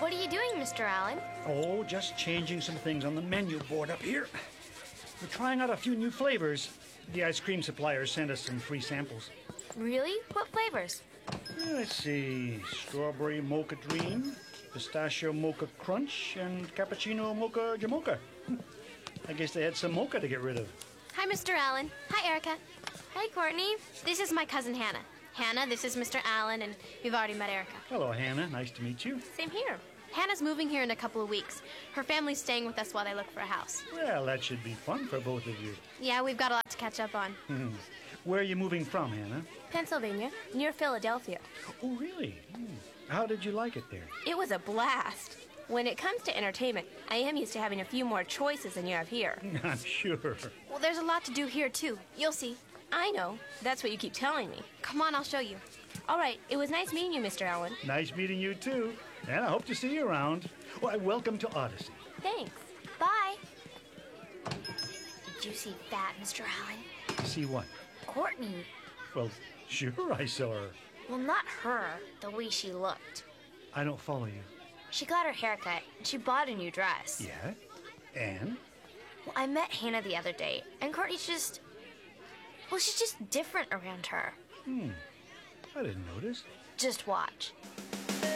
What are you doing, Mr. Allen? Oh, just changing some things on the menu board up here. We're trying out a few new flavors. The ice cream supplier sent us some free samples. Really? What flavors? Let's see. Strawberry mocha dream, pistachio mocha crunch, and cappuccino mocha jamocha. I guess they had some mocha to get rid of. Hi, Mr. Allen. Hi, Erica. Hi, Courtney. This is my cousin Hannah. Hannah, this is Mr. Allen, and we've already met Erica. Hello, Hannah. Nice to meet you. Same here. Hannah's moving here in a couple of weeks. Her family's staying with us while they look for a house. Well, that should be fun for both of you. Yeah, we've got a lot to catch up on. Where are you moving from, Hannah? Pennsylvania, near Philadelphia. Oh, really? How did you like it there? It was a blast. When it comes to entertainment, I am used to having a few more choices than you have here. I'm sure. Well, there's a lot to do here, too. You'll see. I know. That's what you keep telling me. Come on, I'll show you. All right, it was nice meeting you, Mr. Allen. Nice meeting you, too. And I hope to see you around. Why, welcome to Odyssey. Thanks. Bye. Did you see that, Mr. Allen? See what? Courtney. Well, sure I saw her. Well, not her, the way she looked. I don't follow you. She got her hair cut, and she bought a new dress. Yeah? And? Well, I met Hannah the other day, and Courtney's just... Well, she's just different around her. I didn't notice. Just watch.